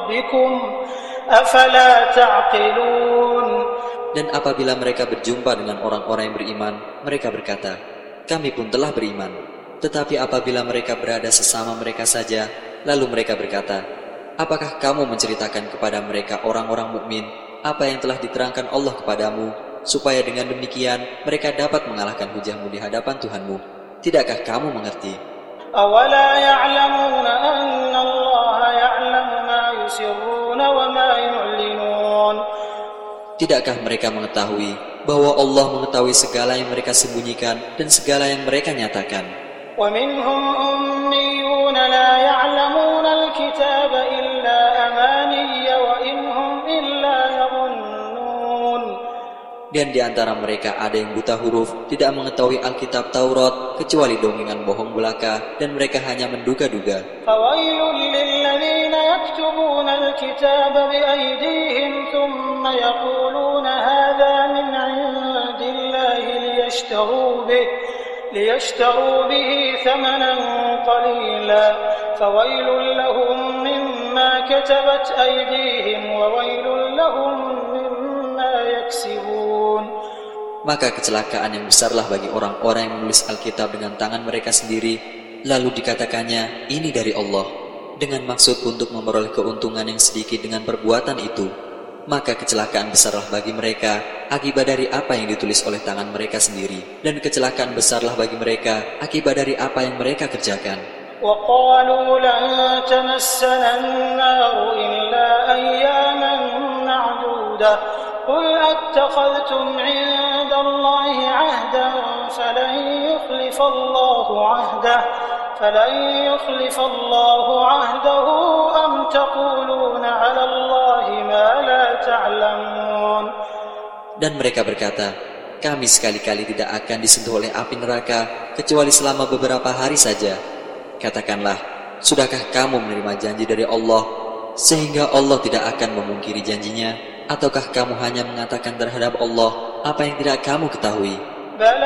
ربكم أفلا تعقلون. Dan apabila mereka berjumpa dengan orang-orang yang beriman, mereka berkata, kami pun telah beriman. Tetapi apabila mereka berada sesama mereka saja, lalu mereka berkata, apakah kamu menceritakan kepada mereka orang-orang mukmin apa yang telah diterangkan Allah kepadamu, supaya dengan demikian mereka dapat mengalahkan hujahmu di hadapan Tuhanmu? Tidakkah kamu mengerti? أَوَلَا يَعْلَمُونَ أَنَّ اللَّهَ يَعْلَمُ مَا يُسِرُّونَ وَمَا يُعْلِنُونَ. Tidakkah mereka mengetahui bahwa Allah mengetahui segala yang mereka sembunyikan dan segala yang mereka nyatakan? وَمِنْهُمْ أُمِّيُّونَ لَا يَعْلَمُونَ الْكِتَابَ إِلَّا أَمَانِيَّ وَإِنْ هُمْ إِلَّا يَظُنُّونَ. Dan di antara mereka ada yang buta huruf, tidak mengetahui Alkitab Taurat kecuali dongengan bohong belaka, dan mereka hanya menduga-duga. فَوَيْلٌ لِلَّذِينَ يَكْتُبُونَ الْكِتَابَ بِأَيْدِيهِمْ ثُمَّ يَقُولُونَ هَذَا مِنْ عِنْدِ اللَّهِ لِيَشْتَرُوا بِهِ ثَمَنًا قَلِيلًا فَوَيْلٌ لَهُمْ مِمَّا كَتَبَتْ أَيْدِيهِمْ وَوَيْلٌ لَهُمْ مِمَّا يَكْسِبُونَ. Maka kecelakaan yang besarlah bagi orang-orang yang menulis Alkitab dengan tangan mereka sendiri, lalu dikatakannya ini dari Allah, dengan maksud untuk memperoleh keuntungan yang sedikit dengan perbuatan itu. Maka kecelakaan besarlah bagi mereka akibat dari apa yang ditulis oleh tangan mereka sendiri, dan kecelakaan besarlah bagi mereka akibat dari apa yang mereka kerjakan. وَقَالُوا لَن تَمَسَّنَا النَّارُ إِلَّا أَيَّامًا مَّعْدُودَةً قُلْ أَتَّخَذْتُمْ عِندَ اللَّهِ عَهْدًا فَلَن يُخْلِفَ اللَّهُ عَهْدَهُ أَمْ تَقُولُونَ عَلَى اللَّهِ مَا لَا تَعْلَمُونَ. Dan mereka berkata, kami sekali-kali tidak akan disentuh oleh api neraka kecuali selama beberapa hari saja. Katakanlah, sudahkah kamu menerima janji dari Allah sehingga Allah tidak akan memungkiri janjinya? Ataukah kamu hanya mengatakan terhadap Allah apa yang tidak kamu ketahui?